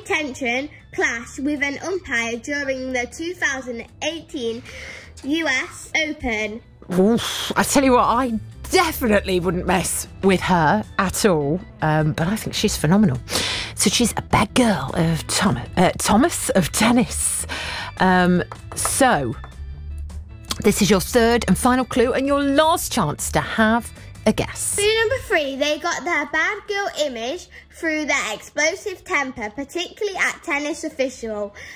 attention clash with an umpire during the 2018 US Open. Oof, I tell you what, I definitely wouldn't mess with her at all, but I think she's phenomenal. So she's a bad girl of Thomas of tennis. So this is your third and final clue and your last chance to have a guess. Clue number 3, they got their bad girl image through their explosive temper, particularly at tennis official.